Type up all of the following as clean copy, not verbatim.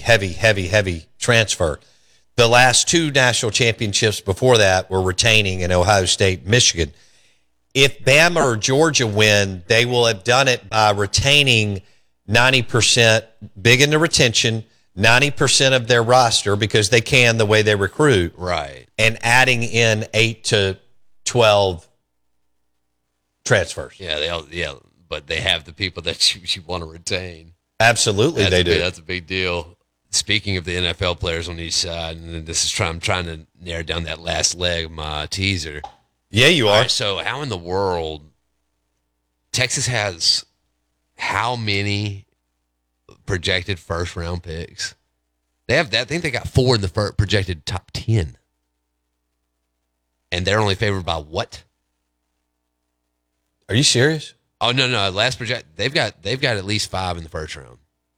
heavy transfer. The last two national championships before that were retaining in Ohio State, Michigan. If Bama or Georgia win, they will have done it by retaining 90%, big into retention, 90% of their roster because they can the way they recruit. Right. And adding in 8 to 12 transfers. Yeah, but they have the people that you want to retain. Absolutely, they do. That's a big deal. Speaking of the NFL players on each side, and I'm trying to narrow down that last leg of my teaser. Yeah, you are. Right, so how in the world Texas has how many projected first round picks? They have that. I think they got 4 in the projected top 10. And they're only favored by what? Are you serious? Oh no, last project they've got at least 5 in the first round.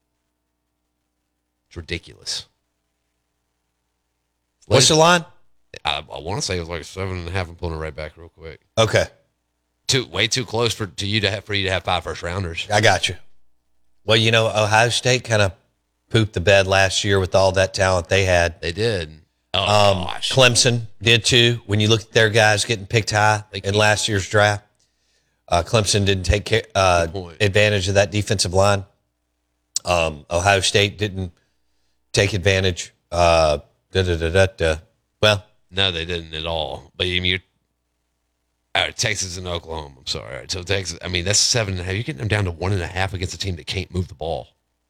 It's ridiculous. What's the line? I want to say it was like 7.5. I'm pulling it right back real quick. Okay. Way too close for you to have 5 first rounders. I got you. Well, Ohio State kind of pooped the bed last year with all that talent they had. They did. Oh gosh. Clemson did too. When you look at their guys getting picked high in last year's draft, Clemson didn't take advantage of that defensive line. Ohio State didn't take advantage. Well, no, they didn't at all. But you're all right, Texas and Oklahoma. I'm sorry. All right, so Texas. I mean, that's 7.5. You're getting them down to 1.5 against a team that can't move the ball.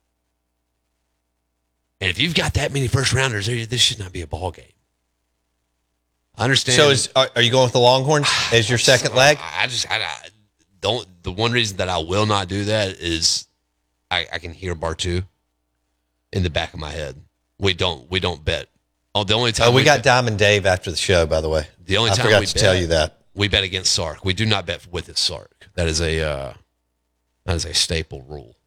And if you've got that many first rounders, this should not be a ball game. I understand. So, are you going with the Longhorns as your second leg? I don't. The one reason that I will not do that is I can hear Bartu in the back of my head. We don't bet. Oh, the only time we got Diamond Dave after the show, by the way. The only time I forgot to tell you that. We bet against Sark. We do not bet with it Sark. That is a staple rule.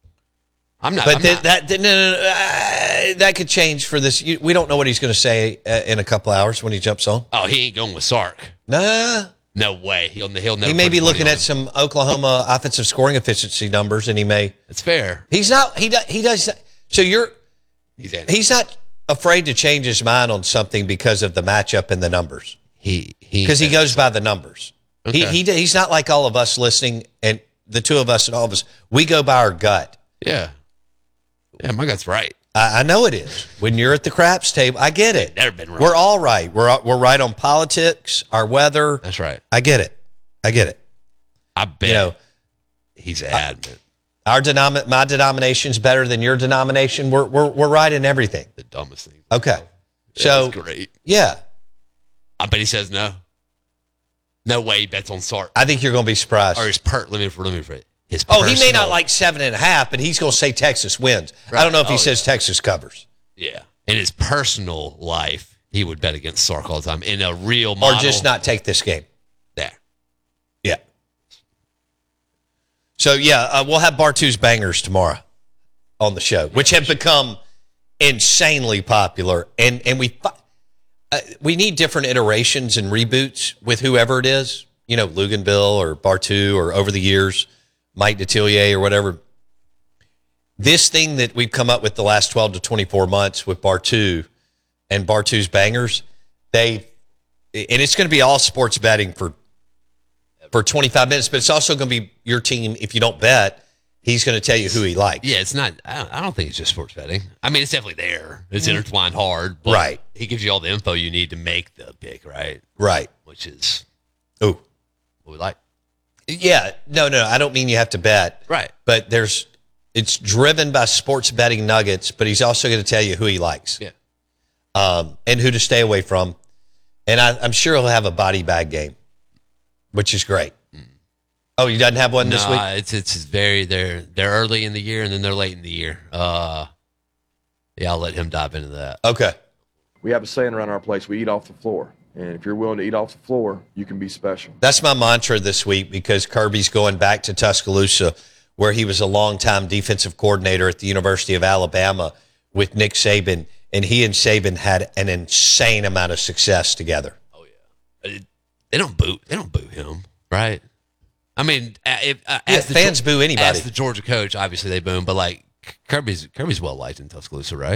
That could change for this. We don't know what he's going to say in a couple hours when he jumps on. Oh, he ain't going with Sark. Nah. No way. He'll never. He may be looking at some Oklahoma offensive scoring efficiency numbers, and he may. It's fair. He's not. He does. So he's not afraid to change his mind on something because of the matchup and the numbers. Because he goes by the numbers. Okay. He's not like all of us listening, and the two of us and all of us. We go by our gut. Yeah. Yeah, my gut's right. I know it is. When you're at the craps table, I get it. Never been right. We're all right. We're right on politics, our weather. That's right. I get it. I bet he's adamant. My denomination's better than your denomination. We're right in everything. The dumbest thing. Okay. So great. Yeah. I bet he says no. No way he bets on Sark. I think you're going to be surprised. Or his let me rephrase. He may not like 7.5, but he's going to say Texas wins. Right. I don't know if he says Texas covers. Yeah. In his personal life, he would bet against Sark all the time. In a real model. Or just not take this game. There. Yeah. So, we'll have Bartu's Bangers tomorrow on the show, which have become insanely popular. And we need different iterations and reboots with whoever it is. Luganville or Bartu or over the years, Mike Detillier or whatever. This thing that we've come up with the last 12 to 24 months with Bartu and Bartu's Bangers, and it's going to be all sports betting for 25 minutes, but it's also going to be your team. If you don't bet, he's going to tell you who he likes. Yeah, it's not. I don't think it's just sports betting. I mean, it's definitely there. It's intertwined hard. But right. He gives you all the info you need to make the pick, right? Right. Which is what we like. Yeah. No. I don't mean you have to bet. Right. But it's driven by sports betting nuggets, but he's also going to tell you who he likes. Yeah. And who to stay away from. And I'm sure he'll have a body bag game, which is great. Oh, you doesn't have one this week? No, it's very they're early in the year and then they're late in the year. I'll let him dive into that. Okay. We have a saying around our place: we eat off the floor. And if you're willing to eat off the floor, you can be special. That's my mantra this week because Kirby's going back to Tuscaloosa, where he was a longtime defensive coordinator at the University of Alabama with Nick Saban, and he and Saban had an insane amount of success together. Oh yeah, they don't boo him, right? I mean, fans boo anybody. As the Georgia coach, obviously they boo him, but like Kirby's well liked in Tuscaloosa, right?